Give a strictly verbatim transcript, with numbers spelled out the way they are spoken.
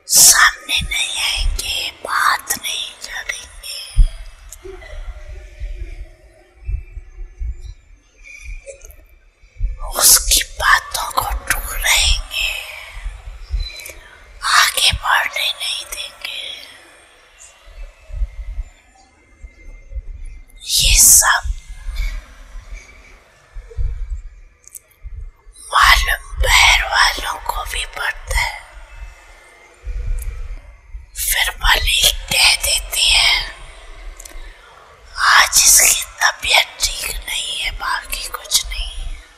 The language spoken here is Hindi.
सामने नहीं आएंगे, बात नहीं करेंगे, उसकी बातों को टुकराएंगे, आगे बढ़ने नहीं देंगे। ये सब मालूम बहर वालों को भी पता